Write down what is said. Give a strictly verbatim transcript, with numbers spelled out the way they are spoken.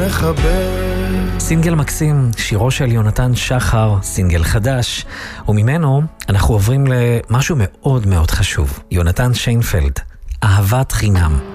מחבר. סינגל מקסים, שירו של יונתן שחר, סינגל חדש, וממנו אנחנו עוברים למשהו מאוד מאוד חשוב. יונתן שיינפלד, אהבת חינם.